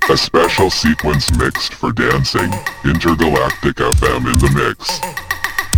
A special sequence mixed for dancing. Intergalactic FM in the mix.